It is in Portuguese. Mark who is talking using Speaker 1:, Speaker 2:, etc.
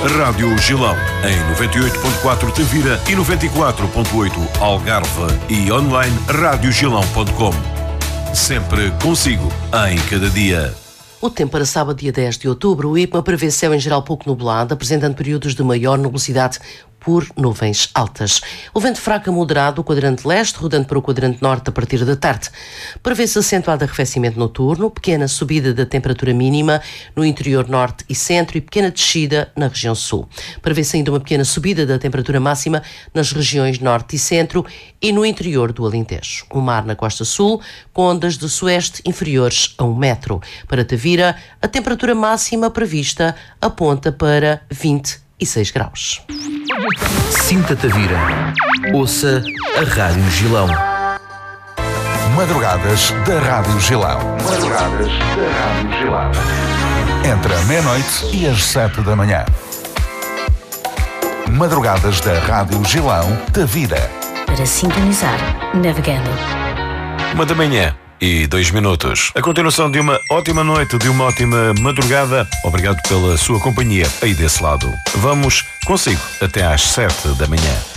Speaker 1: Rádio Gilão, em 98.4 Tavira e 94.8 Algarve e online radiogilão.com. Sempre consigo, em cada dia.
Speaker 2: O tempo para sábado, dia 10 de outubro, o IPMA prevê céu em geral pouco nublado, apresentando períodos de maior nubosidade por nuvens altas. O vento fraco a moderado do quadrante leste, rodando para o quadrante norte a partir da tarde. Prevê-se acentuado arrefecimento noturno, pequena subida da temperatura mínima no interior norte e centro e pequena descida na região sul. Prevê-se ainda uma pequena subida da temperatura máxima nas regiões norte e centro e no interior do Alentejo. O mar na costa sul, com ondas de sueste inferiores a 1 metro. Para Tavira, a temperatura máxima prevista aponta para 26 graus.
Speaker 3: Sinta Tavira. Ouça a Rádio Gilão.
Speaker 4: Madrugadas da Rádio Gilão.
Speaker 5: Madrugadas da Rádio Gilão.
Speaker 4: Entre a meia-noite e as 7 da manhã. Madrugadas da Rádio Gilão, Tavira.
Speaker 6: Para sintonizar, navegando.
Speaker 1: 1h02. A continuação de uma ótima noite, de uma ótima madrugada. Obrigado pela sua companhia aí desse lado. Vamos consigo até às 7 da manhã.